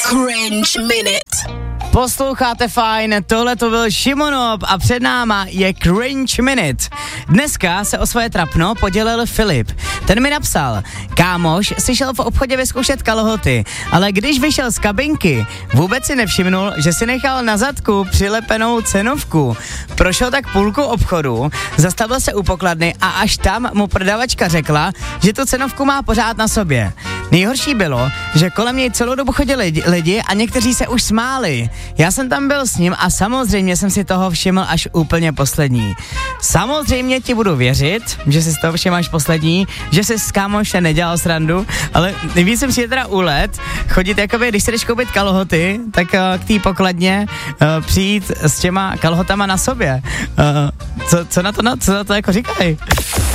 Cringe Minute. Posloucháte fajn, tohle to byl Šimonov a před náma je Cringe Minute. Dneska se o svoje trapno podělil Filip. Ten mi napsal: kámoš si šel v obchodě vyzkoušet kalhoty, ale když vyšel z kabinky, vůbec si nevšimnul, že si nechal na zadku přilepenou cenovku. Prošel tak půlku obchodu, zastavil se u pokladny a až tam mu prodavačka řekla, že tu cenovku má pořád na sobě. Nejhorší bylo, že kolem něj celou dobu chodili lidi a někteří se už smáli. Já jsem tam byl s ním a samozřejmě jsem si toho všiml až úplně poslední. Samozřejmě ti budu věřit, že si z toho všiml až poslední, že jsi s kámošem nedělal srandu, ale nejvíc jsem si je teda ulet, chodit jakoby, když si jdeš koupit kalhoty, tak k té pokladně přijít s těma kalhotama na sobě. Co na to jako říkají?